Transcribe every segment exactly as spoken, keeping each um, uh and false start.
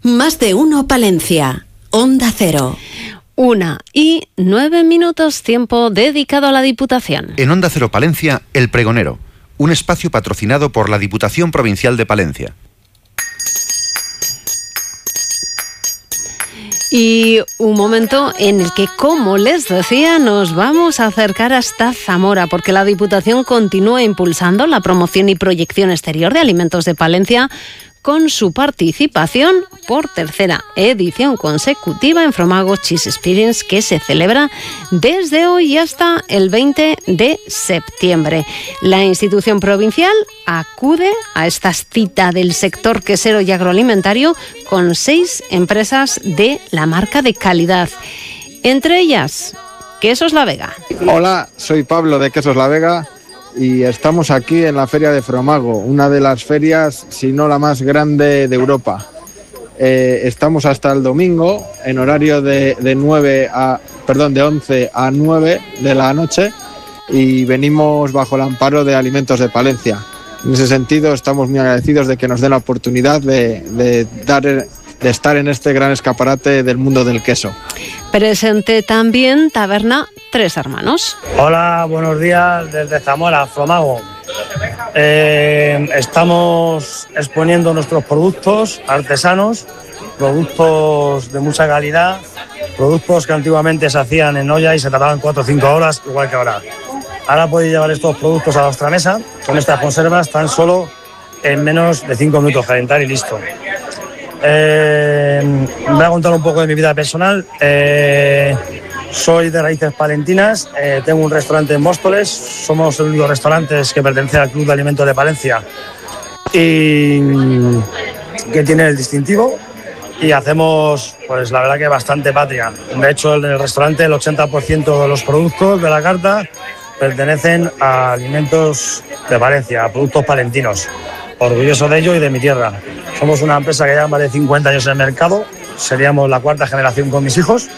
Más de uno Palencia. Onda Cero. Una y nueve minutos, tiempo dedicado a la Diputación. En Onda Cero Palencia, El Pregonero, un espacio patrocinado por la Diputación Provincial de Palencia. Y un momento en el que, como les decía, nos vamos a acercar hasta Zamora, porque la Diputación continúa impulsando la promoción y proyección exterior de alimentos de Palencia con su participación por tercera edición consecutiva en Fromago Cheese Experience, que se celebra desde hoy hasta el veinte de septiembre. La institución provincial acude a esta cita del sector quesero y agroalimentario con seis empresas de la marca de calidad. Entre ellas, Quesos La Vega. Hola, soy Pablo de Quesos La Vega y estamos aquí en la Feria de Fromago, una de las ferias, si no la más grande de Europa. Eh, estamos hasta el domingo en horario de, de nueve a, perdón, de once a nueve de la noche y venimos bajo el amparo de Alimentos de Palencia. En ese sentido, estamos muy agradecidos de que nos den la oportunidad de, de dar... de estar en este gran escaparate del mundo del queso. Presente también Taberna Tres Hermanos. Hola, buenos días desde Zamora, Fromago. Eh, estamos exponiendo nuestros productos artesanos, productos de mucha calidad, productos que antiguamente se hacían en olla y se tardaban cuatro o cinco horas, igual que ahora. Ahora podéis llevar estos productos a vuestra mesa con estas conservas tan solo en menos de cinco minutos, calentar y listo. Eh, voy a contar un poco de mi vida personal. Eh, soy de raíces palentinas, eh, tengo un restaurante en Móstoles, somos el único restaurante que pertenece al Club de Alimentos de Palencia y que tiene el distintivo y hacemos, pues la verdad que bastante patria. De hecho, en el restaurante el ochenta por ciento de los productos de la carta pertenecen a Alimentos de Palencia, a productos palentinos. Orgulloso de ello y de mi tierra. Somos una empresa que lleva más de cincuenta años en el mercado, seríamos la cuarta generación con mis hijos.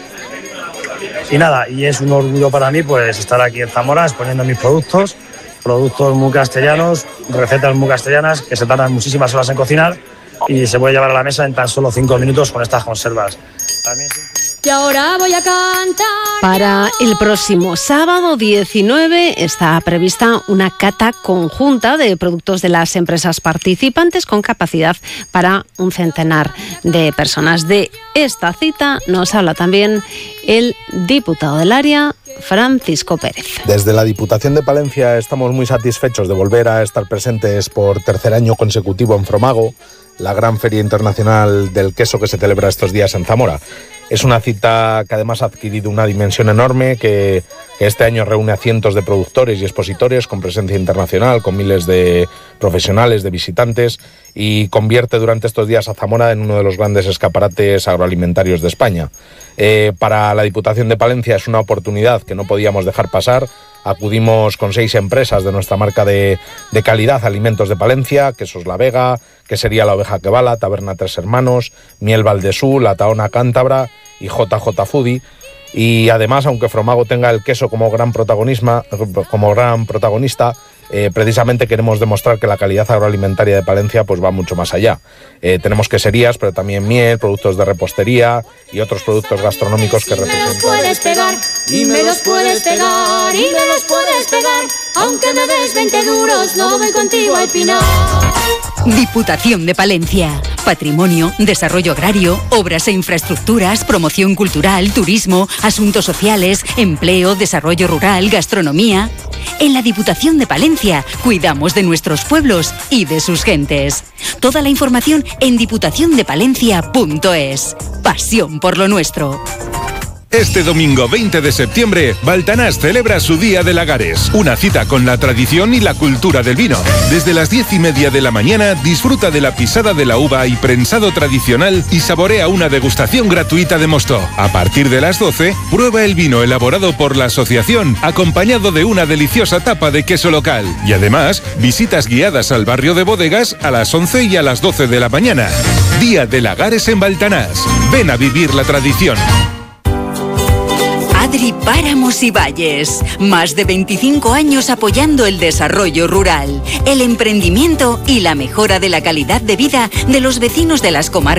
Y nada, y es un orgullo para mí pues estar aquí en Zamora exponiendo mis productos, productos muy castellanos, recetas muy castellanas que se tardan muchísimas horas en cocinar y se puede llevar a la mesa en tan solo cinco minutos con estas conservas. También Y ahora voy a cantar. Para el próximo sábado diecinueve está prevista una cata conjunta de productos de las empresas participantes con capacidad para un centenar de personas. De esta cita nos habla también el diputado del área, Francisco Pérez. Desde la Diputación de Palencia estamos muy satisfechos de volver a estar presentes por tercer año consecutivo en Fromago, la gran feria internacional del queso que se celebra estos días en Zamora. Es una cita que además ha adquirido una dimensión enorme, que, que este año reúne a cientos de productores y expositores con presencia internacional, con miles de profesionales, de visitantes, y convierte durante estos días a Zamora en uno de los grandes escaparates agroalimentarios de España. Eh, para la Diputación de Palencia es una oportunidad que no podíamos dejar pasar. Acudimos con seis empresas de nuestra marca de, de calidad, Alimentos de Palencia, Quesos La Vega, Quesería La Oveja que Bala, Taberna Tres Hermanos, Miel Valdesú, La Tahona Cántabra y J J Foodie. Y además, aunque Fromago tenga el queso como gran protagonismo, como gran protagonista, eh, precisamente queremos demostrar que la calidad agroalimentaria de Palencia pues va mucho más allá. Eh, tenemos queserías, pero también miel, productos de repostería y otros productos gastronómicos que representan. Me los puedes pegar, y me los puedes pegar, y me los puedes pegar, aunque me des veinte duros, no voy contigo al pinar. Diputación de Palencia. Patrimonio, desarrollo agrario, obras e infraestructuras, promoción cultural, turismo, asuntos sociales, empleo, desarrollo rural, gastronomía. En la Diputación de Palencia cuidamos de nuestros pueblos y de sus gentes. Toda la información en diputación de palencia punto es. Pasión por lo nuestro. Este domingo veinte de septiembre, Baltanás celebra su Día de Lagares, una cita con la tradición y la cultura del vino. Desde las diez y media de la mañana, disfruta de la pisada de la uva y prensado tradicional y saborea una degustación gratuita de mosto. A partir de las doce, prueba el vino elaborado por la asociación, acompañado de una deliciosa tapa de queso local. Y además, visitas guiadas al barrio de Bodegas a las once y a las doce de la mañana. Día de Lagares en Baltanás. Ven a vivir la tradición. Adri Páramos y Valles. Más de veinticinco años apoyando el desarrollo rural, el emprendimiento y la mejora de la calidad de vida de los vecinos de las comarcas